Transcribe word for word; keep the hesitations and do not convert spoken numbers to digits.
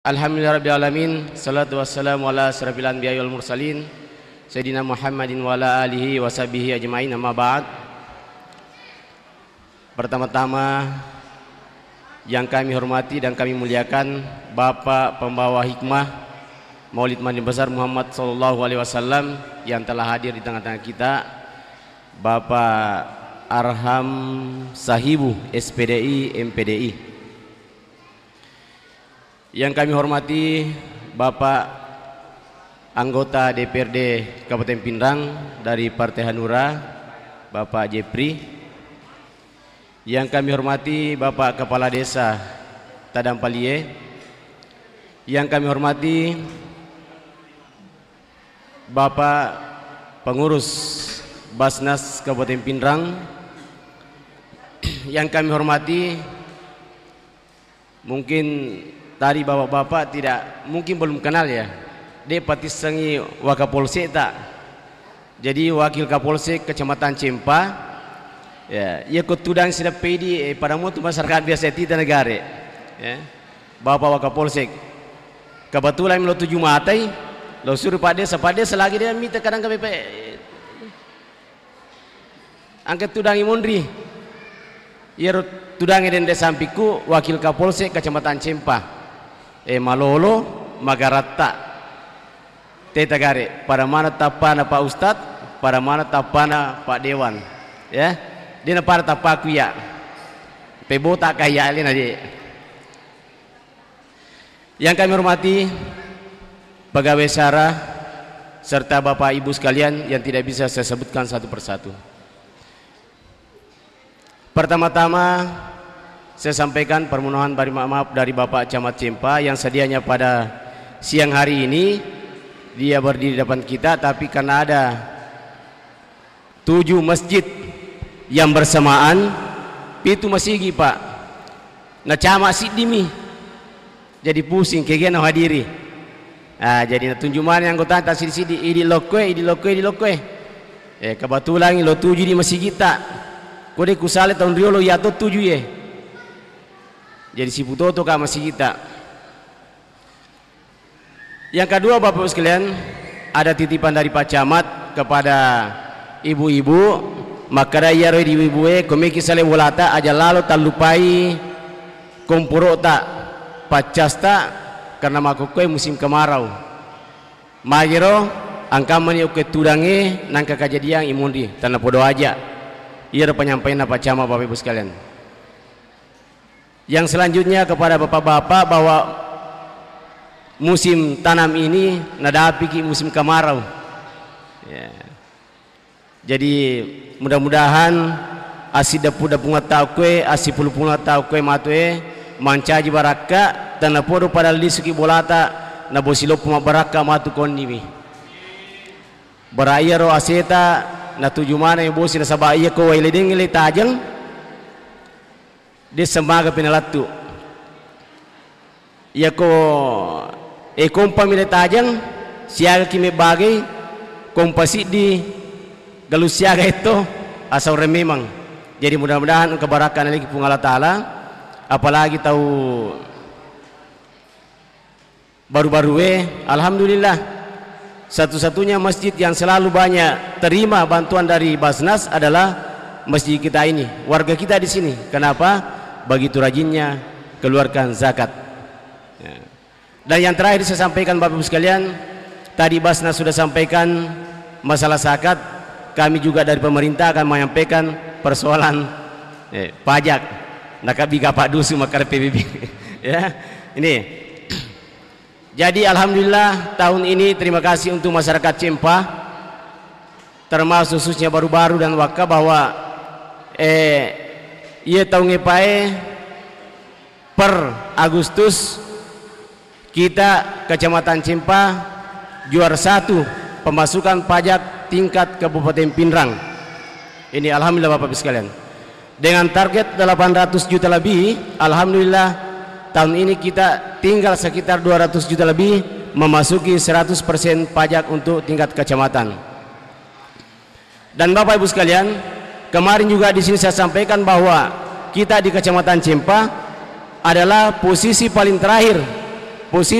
Alhamdulillahirrabbilalamin. Salatu wassalamu ala asrafil anbiya wal mursalin Sayyidina Muhammadin wa ala alihi wa sahbihi ajma'in, amma ba'd. Pertama-tama yang kami hormati dan kami muliakan Bapak Pembawa Hikmah Maulid Mandi Besar Muhammad sallallahu alaihi wasallam yang telah hadir di tengah-tengah kita, Bapak Arham Sahibu S P D I M P D I. Yang kami hormati Bapak anggota D P R D Kabupaten Pindrang dari Partai Hanura, Bapak Jepri. Yang kami hormati Bapak Kepala Desa Tadampalie. Yang kami hormati Bapak Pengurus Basnas Kabupaten Pindrang. Yang kami hormati, mungkin tadi bapak-bapak tidak mungkin belum kenal ya, dia patisangi Wakapolsek tak. Jadi wakil Kapolsek Kecamatan Cempa ya, ia kutudang sudah pedi eh, pada mutu masyarakat biasa tidak negara ya. Bapak Wakapolsek kebetulan lo tujuh matai lo suruh pada desa pada desa lagi dia minta kadang kami pe angkat tudangi mundri ia tudangi den desampiku wakil Kapolsek Kecamatan Cempa eh malolo magarata teta gare pada mana tapana Pak Ustadz, pada mana tapana Pak Dewan ya, dia pada tapaku ya pebota kaya ini nadi. Yang kami hormati pegawai Syara serta Bapak Ibu sekalian yang tidak bisa saya sebutkan satu persatu. Pertama-tama saya sampaikan permohonan maaf dari Bapak Camat Cempa yang sedianya pada siang hari ini dia berdiri di depan kita, tapi karena ada tujuh masjid yang bersamaan itu masih gi Pak na camat sidimi jadi pusing kegena hadiri. Ah jadi tunjuk mana yang anggota tak sidi idi lokwe idi lokwe idi lokwe eh kebetulan lo tujuh di masjid kita kode kusale tahun riolo ya to tujuh ye. Jadi si putoto kah masih kita. Yang kedua Bapak sekalian, ada titipan dari Pak Camat kepada ibu-ibu, maka ya roh ibu-ibu e komeki sale volata aja lalu tak lupai kompurota pacasta karena makokoi musim kemarau. Magiro angkamani oke tudange nangka kejadian imundi tanah podo aja. Ia penyampaian Pak Camat Bapak Ibu sekalian. Yang selanjutnya kepada bapak-bapak bahwa musim tanam ini nadapi musim kemarau ya. Jadi mudah-mudahan asida puda punga taukwe asi puluh punga taukwe matwe mancaji baraka dan napodo pada lisuki bolata nabosilo puma baraka matu kondimi barayaro aseta na tujuh mana yang bosi na sabaya ko wailedeng ile tajang dia semaga penalatu ya ko e kompa mile tajang siaga kime bagai kompasi di galus siaga itu asal rememang. Jadi mudah-mudahan kebarakan lagi pun Allah Ta'ala, apalagi tahu baru-baru eh alhamdulillah satu-satunya masjid yang selalu banyak terima bantuan dari Basnas adalah masjid kita ini, warga kita di sini. Kenapa? Begitu rajinnya keluarkan zakat ya. Dan yang terakhir saya sampaikan Bapak Ibu sekalian, tadi Basnas sudah sampaikan masalah zakat, kami juga dari pemerintah akan menyampaikan persoalan eh, pajak nakabiga Pak Dusu makar P B B ya ini. Jadi alhamdulillah tahun ini terima kasih untuk masyarakat Cempa termasuk khususnya baru-baru dan wakaf bahwa eh ia tahun ngepae per Agustus kita Kecamatan Cempa juara satu pemasukan pajak tingkat Kabupaten Pindrang. Ini alhamdulillah Bapak Ibu sekalian. Dengan target delapan ratus juta lebih, alhamdulillah tahun ini kita tinggal sekitar dua ratus juta lebih memasuki seratus persen pajak untuk tingkat kecamatan. Dan Bapak Ibu sekalian, kemarin juga di sini saya sampaikan bahwa kita di Kecamatan Cempa adalah posisi paling terakhir posisi